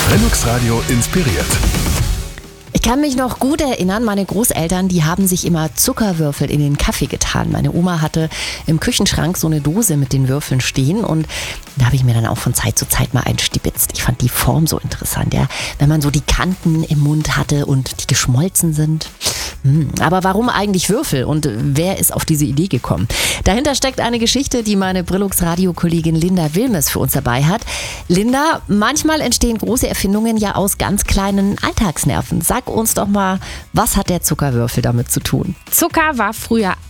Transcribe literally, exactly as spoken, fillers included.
Brillux Radio inspiriert. Ich kann mich noch gut erinnern, meine Großeltern, die haben sich immer Zuckerwürfel in den Kaffee getan. Meine Oma hatte im Küchenschrank so eine Dose mit den Würfeln stehen und da habe ich mir dann auch von Zeit zu Zeit mal einstibitzt. Ich fand die Form so interessant, ja. Wenn man so die Kanten im Mund hatte und die geschmolzen sind. Hm, aber warum eigentlich Würfel und wer ist auf diese Idee gekommen? Dahinter steckt eine Geschichte, die meine Brillux-Radio-Kollegin Linda Wilmes für uns dabei hat. Linda, manchmal entstehen große Erfindungen ja aus ganz kleinen Alltagsnerven. Sag uns doch mal, was hat der Zuckerwürfel damit zu tun? Zucker war früher